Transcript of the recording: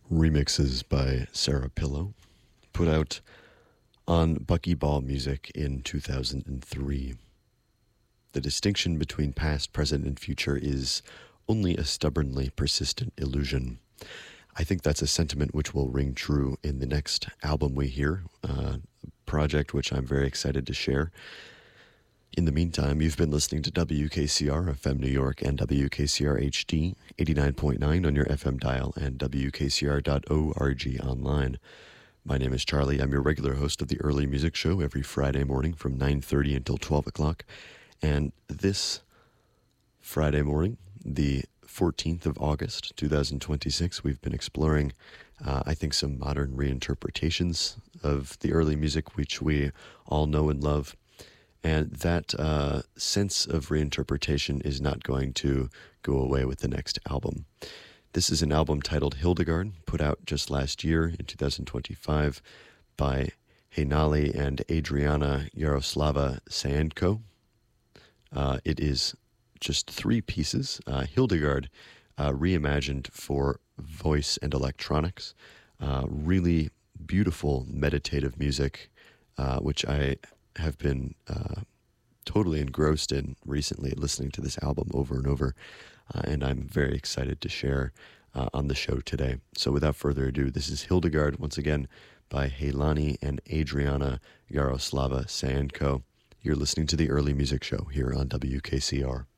remixes by Sarah Pillow, put out on Buckyball Music in 2003. The distinction between past, present, and future is only a stubbornly persistent illusion. I think that's a sentiment which will ring true in the next album we hear, a project which I'm very excited to share. In the meantime, you've been listening to WKCR FM New York and WKCR HD 89.9 on your FM dial and WKCR.org online. My name is Charlie. I'm your regular host of the Early Music Show every Friday morning from 9:30 until 12 o'clock. And this Friday morning, the 14th of August, 2026, we've been exploring, I think, some modern reinterpretations of the early music which we all know and love. And that sense of reinterpretation is not going to go away with the next album. This is an album titled Hildegard, put out just last year in 2025 by Heinali and Adriana Yaroslava Saenko. It is just 3 pieces. Hildegard, reimagined for voice and electronics. Really beautiful meditative music, which I have been totally engrossed in recently, listening to this album over and over, and I'm very excited to share on the show today. So without further ado, this is Hildegard, once again, by Heilani and Adriana Yaroslava Saenko. You're listening to the Early Music Show here on WKCR.